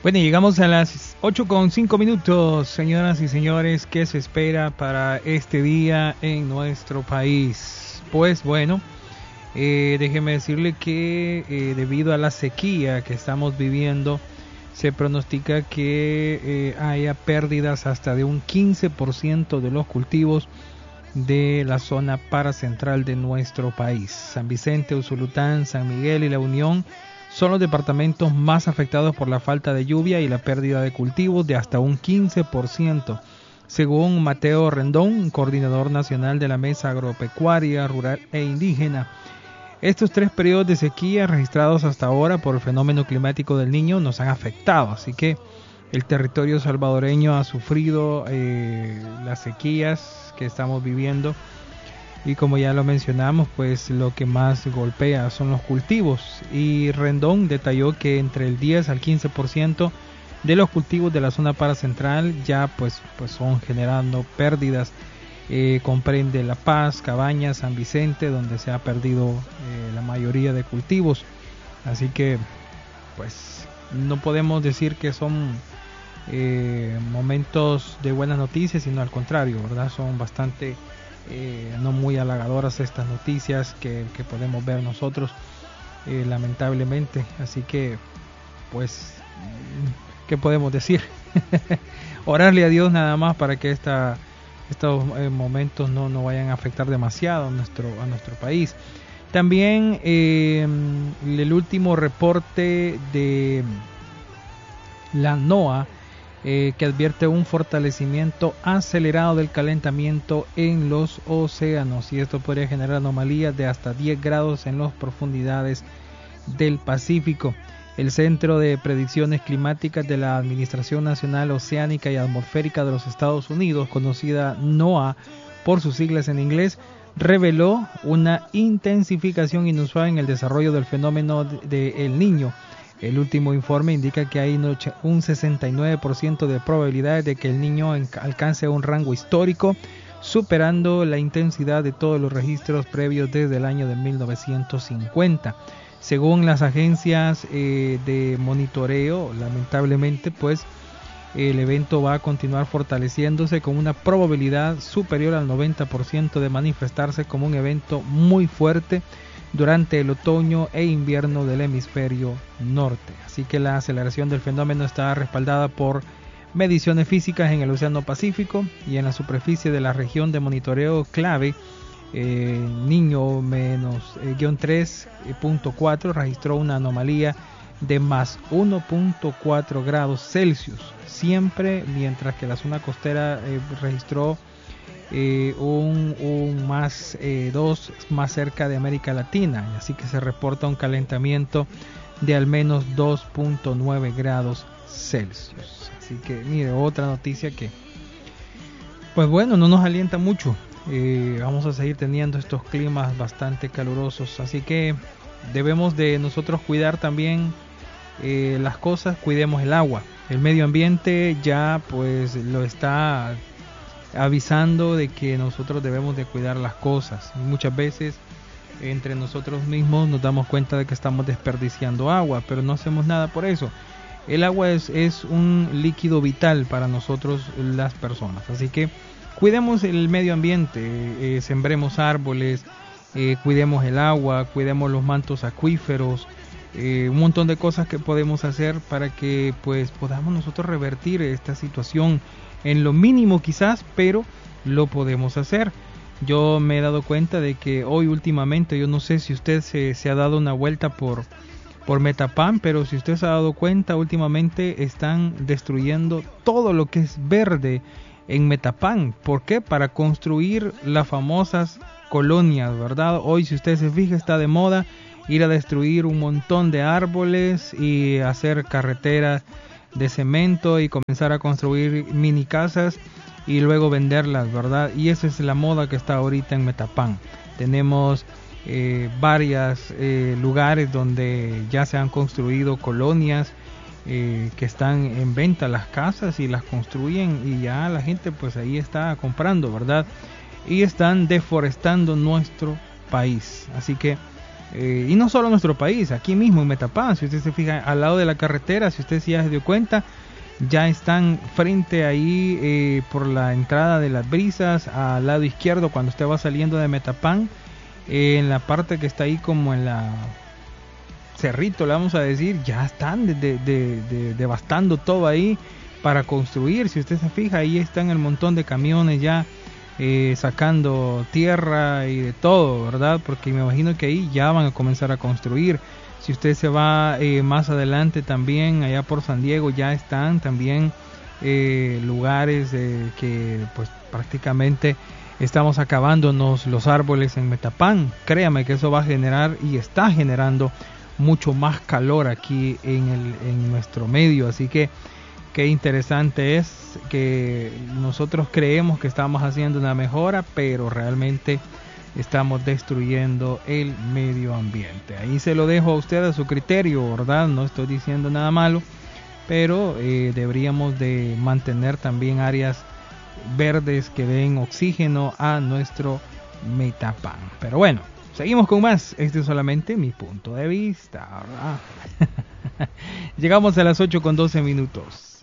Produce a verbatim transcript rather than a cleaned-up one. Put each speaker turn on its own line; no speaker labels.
Bueno, llegamos a las ocho con cinco minutos, señoras y señores. ¿Qué se espera para este día en nuestro país? Pues bueno, eh, déjeme decirle que eh, debido a la sequía que estamos viviendo, se pronostica que eh, haya pérdidas hasta de un quince por ciento de los cultivos de la zona paracentral de nuestro país. San Vicente, Usulután, San Miguel y La Unión son los departamentos más afectados por la falta de lluvia y la pérdida de cultivos de hasta un quince por ciento, según Mateo Rendón, coordinador nacional de la Mesa Agropecuaria, Rural e Indígena. Estos tres periodos de sequía registrados hasta ahora por el fenómeno climático del Niño nos han afectado, así que el territorio salvadoreño ha sufrido eh, las sequías que estamos viviendo. Y como ya lo mencionamos, pues lo que más golpea son los cultivos. Y Rendón detalló que entre el diez al quince por ciento de los cultivos de la zona paracentral ya pues, pues son generando pérdidas. Eh, comprende La Paz, Cabañas, San Vicente, donde se ha perdido eh, la mayoría de cultivos. Así que pues no podemos decir que son eh, momentos de buenas noticias, sino al contrario, ¿verdad? Son bastante... Eh, no muy halagadoras estas noticias que, que podemos ver nosotros, eh, lamentablemente. Así que pues ¿qué podemos decir? Orarle a Dios nada más para que esta, estos eh, momentos no, no vayan a afectar demasiado a nuestro, a nuestro país. También eh, el último reporte de la NOAA Eh, que advierte un fortalecimiento acelerado del calentamiento en los océanos, y esto podría generar anomalías de hasta diez grados en las profundidades del Pacífico. El Centro de Predicciones Climáticas de la Administración Nacional Oceánica y Atmosférica de los Estados Unidos, conocida NOAA por sus siglas en inglés, reveló una intensificación inusual en el desarrollo del fenómeno de, de El Niño. El último informe indica que hay un sesenta y nueve por ciento de probabilidades de que el Niño alcance un rango histórico, superando la intensidad de todos los registros previos desde el año de mil novecientos cincuenta. Según las agencias eh, de monitoreo, lamentablemente, pues el evento va a continuar fortaleciéndose con una probabilidad superior al noventa por ciento de manifestarse como un evento muy fuerte durante el otoño e invierno del hemisferio norte. Así que la aceleración del fenómeno está respaldada por mediciones físicas en el Océano Pacífico y en la superficie de la región de monitoreo clave. eh, Niño menos eh, guión tres punto cuatro registró una anomalía de más uno punto cuatro grados Celsius siempre, mientras que la zona costera eh, registró Eh, un, un más eh, dos más cerca de América Latina, así que se reporta un calentamiento de al menos dos punto nueve grados Celsius. Así que mire, otra noticia que pues bueno, no nos alienta mucho. Eh, vamos a seguir teniendo estos climas bastante calurosos, así que debemos de nosotros cuidar también eh, las cosas. Cuidemos el agua, el medio ambiente ya pues lo está avisando de que nosotros debemos de cuidar las cosas. Muchas veces entre nosotros mismos nos damos cuenta de que estamos desperdiciando agua, pero no hacemos nada por eso. El agua es, es un líquido vital para nosotros las personas, así que cuidemos el medio ambiente, eh, sembremos árboles, eh, cuidemos el agua, cuidemos los mantos acuíferos, eh, un montón de cosas que podemos hacer para que pues podamos nosotros revertir esta situación en lo mínimo quizás, pero lo podemos hacer. Yo me he dado cuenta de que hoy últimamente, yo no sé si usted se, se ha dado una vuelta por, por Metapán, pero si usted se ha dado cuenta, últimamente están destruyendo todo lo que es verde en Metapán. ¿Por qué? Para construir las famosas colonias, ¿verdad? Hoy, si usted se fija, está de moda ir a destruir un montón de árboles y hacer carreteras de cemento y comenzar a construir mini casas y luego venderlas, ¿verdad? Y esa es la moda que está ahorita en Metapán. Tenemos eh, varios eh, lugares donde ya se han construido colonias eh, que están en venta las casas y las construyen, y ya la gente pues ahí está comprando, ¿verdad? Y están deforestando nuestro país. Así que Eh, y no solo en nuestro país, aquí mismo en Metapán, si usted se fija al lado de la carretera, si usted ya se dio cuenta, ya están frente ahí eh, por la entrada de Las Brisas, al lado izquierdo cuando usted va saliendo de Metapán, eh, en la parte que está ahí como en la cerrito, le vamos a decir, ya están de, de, de, de, devastando todo ahí para construir. Si usted se fija, ahí están el montón de camiones ya eh, sacando tierra y de todo, ¿verdad? Porque me imagino que ahí ya van a comenzar a construir. Si usted se va eh, más adelante también, allá por San Diego, ya están también eh, lugares eh, que pues prácticamente estamos acabándonos los árboles en Metapán. Créame que eso va a generar y está generando mucho más calor aquí en, el, en nuestro medio. Así que qué interesante es que nosotros creemos que estamos haciendo una mejora, pero realmente estamos destruyendo el medio ambiente. Ahí se lo dejo a usted a su criterio, ¿verdad? No estoy diciendo nada malo, pero eh, deberíamos de mantener también áreas verdes que den oxígeno a nuestro Metapán. Pero bueno, seguimos con más. Este es solamente mi punto de vista, ¿verdad? Llegamos a las ocho con doce minutos.